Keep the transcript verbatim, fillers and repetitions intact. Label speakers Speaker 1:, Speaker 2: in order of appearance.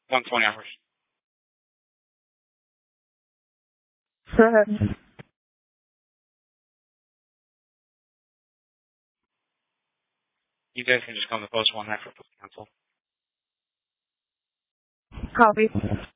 Speaker 1: One twenty hours.
Speaker 2: Go ahead.
Speaker 1: You guys can just come to post one night for cancel.
Speaker 2: Copy.